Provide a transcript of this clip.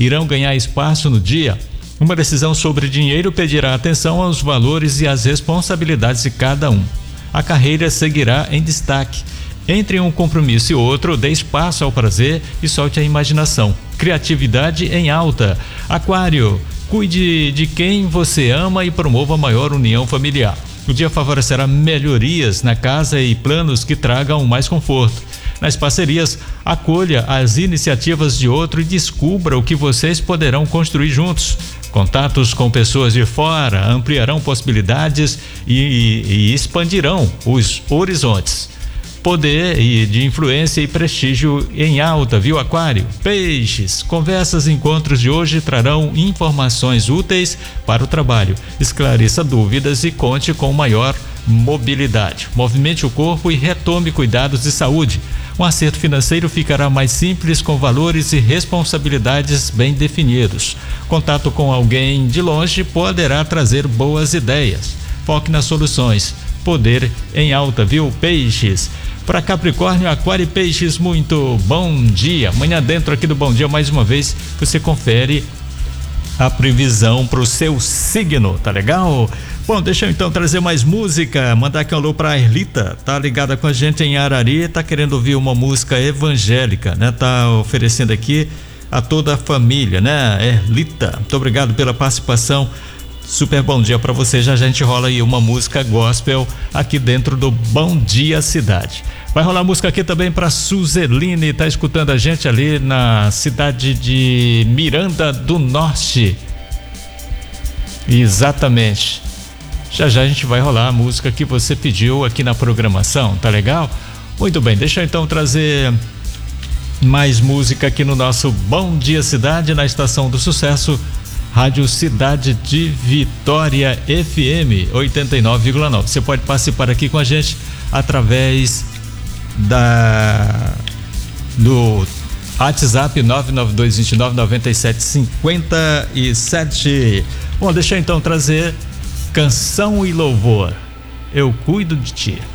irão ganhar espaço no dia. Uma decisão sobre dinheiro pedirá atenção aos valores e às responsabilidades de cada um. A carreira seguirá em destaque. Entre um compromisso e outro, dê espaço ao prazer e solte a imaginação. Criatividade em alta. Aquário, cuide de quem você ama e promova maior união familiar. O dia favorecerá melhorias na casa e planos que tragam mais conforto. Nas parcerias, acolha as iniciativas de outro e descubra o que vocês poderão construir juntos. Contatos com pessoas de fora ampliarão possibilidades e expandirão os horizontes. Poder de influência e prestígio em alta, viu, Aquário? Peixes, conversas e encontros de hoje trarão informações úteis para o trabalho. Esclareça dúvidas e conte com maior mobilidade. Movimente o corpo e retome cuidados de saúde. Um acerto financeiro ficará mais simples com valores e responsabilidades bem definidos. Contato com alguém de longe poderá trazer boas ideias. Foque nas soluções. Poder em alta, viu, Peixes? Para Capricórnio, Aquário e Peixes, muito bom dia. Amanhã dentro aqui do Bom Dia, mais uma vez, você confere a previsão para o seu signo, tá legal? Bom, deixa eu então trazer mais música, mandar aqui um alô pra Erlita, tá ligada com a gente em Arari, tá querendo ouvir uma música evangélica, né? Tá oferecendo aqui a toda a família, né? Erlita, muito obrigado pela participação. Super bom dia para você. Já a gente rola aí uma música gospel aqui dentro do Bom Dia Cidade. Vai rolar música aqui também para Suzeline, tá escutando a gente ali na cidade de Miranda do Norte. Exatamente. Já a gente vai rolar a música que você pediu aqui na programação, tá legal? Muito bem, deixa eu então trazer mais música aqui no nosso Bom Dia Cidade, na Estação do Sucesso, Rádio Cidade de Vitória FM 89,9. Você pode participar aqui com a gente através do WhatsApp 992299757. Bom, deixa eu então trazer Canção e Louvor. Eu cuido de ti.